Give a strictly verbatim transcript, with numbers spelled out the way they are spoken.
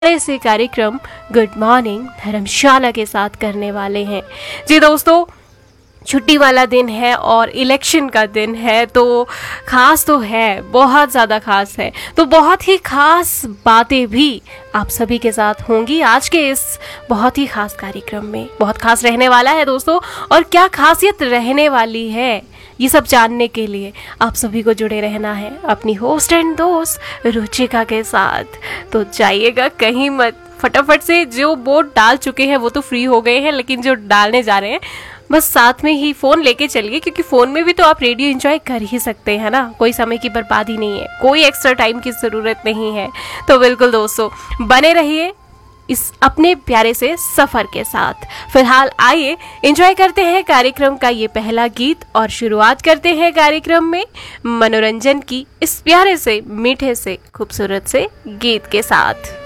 से कार्यक्रम good morning धर्मशाला के साथ करने वाले हैं। जी दोस्तों, छुट्टी वाला दिन है और इलेक्शन का दिन है, तो ख़ास तो है, बहुत ज़्यादा ख़ास है। तो बहुत ही ख़ास बातें भी आप सभी के साथ होंगी आज के इस बहुत ही ख़ास कार्यक्रम में। बहुत ख़ास रहने वाला है दोस्तों, और क्या खासियत रहने वाली है ये सब जानने के लिए आप सभी को जुड़े रहना है अपनी होस्ट एंड दोस्त रुचिका के साथ। तो जाइएगा कहीं मत, फटाफट से जो वोट डाल चुके हैं वो तो फ्री हो गए हैं, लेकिन जो डालने जा रहे हैं बस साथ में ही फ़ोन लेके चलिए, क्योंकि फ़ोन में भी तो आप रेडियो एंजॉय कर ही सकते हैं ना। कोई समय की बर्बादी नहीं है, कोई एक्स्ट्रा टाइम की ज़रूरत नहीं है। तो बिल्कुल दोस्तों बने रहिए इस अपने प्यारे से सफ़र के साथ। फिलहाल आइए एंजॉय करते हैं कार्यक्रम का ये पहला गीत और शुरुआत करते हैं कार्यक्रम में मनोरंजन की इस प्यारे से मीठे से खूबसूरत से गीत के साथ।